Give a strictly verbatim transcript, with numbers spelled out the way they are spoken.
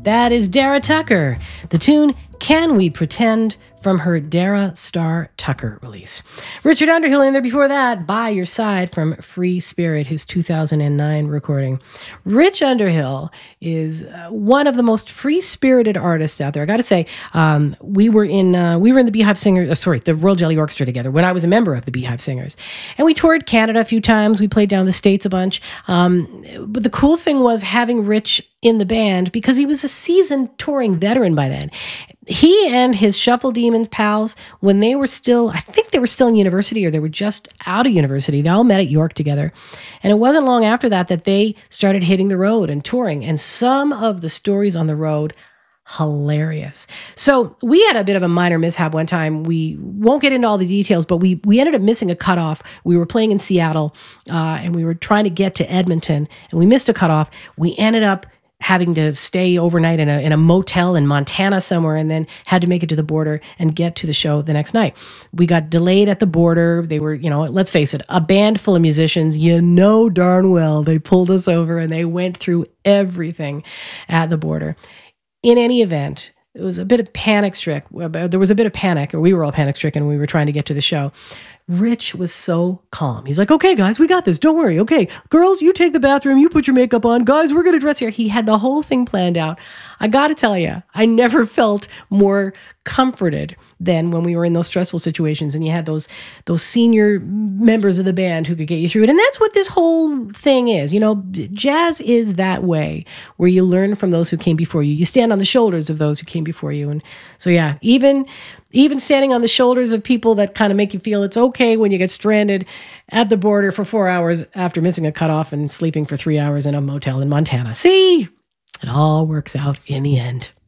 That is Dara Tucker. The tune, Can We Pretend, from her Dara Star Tucker release. Richard Underhill in there before that, By Your Side from Free Spirit, his two thousand nine recording. Rich Underhill is uh, one of the most free-spirited artists out there. I got to say, um, we were in uh, we were in the Beehive Singers, uh, sorry, the Royal Jelly Orchestra together when I was a member of the Beehive Singers, and we toured Canada a few times. We played down in the States a bunch. Um, but the cool thing was having Rich in the band because he was a seasoned touring veteran by then. He and his Shuffle Demons pals, when they were still, I think they were still in university or they were just out of university, they all met at York together. And it wasn't long after that that they started hitting the road and touring. And some of the stories on the road, hilarious. So we had a bit of a minor mishap one time. We won't get into all the details, but we we ended up missing a cutoff. We were playing in Seattle uh, and we were trying to get to Edmonton and we missed a cutoff. We ended up having to stay overnight in a in a motel in Montana somewhere and then had to make it to the border and get to the show the next night. We got delayed at the border. They were, you know, let's face it, a band full of musicians. You know darn well they pulled us over and they went through everything at the border. In any event, it was a bit of panic stricken. There was a bit of panic, or we were all panic stricken. We were trying to get to the show. Rich was so calm. He's like, okay, guys, we got this. Don't worry. Okay, girls, you take the bathroom. You put your makeup on. Guys, we're going to dress here. He had the whole thing planned out. I got to tell you, I never felt more comforted than when we were in those stressful situations and you had those those senior members of the band who could get you through it. And that's what this whole thing is. You know, jazz is that way where you learn from those who came before you. You stand on the shoulders of those who came before you. And so, yeah, even even standing on the shoulders of people that kind of make you feel it's okay when you get stranded at the border for four hours after missing a cutoff and sleeping for three hours in a motel in Montana. See, it all works out in the end.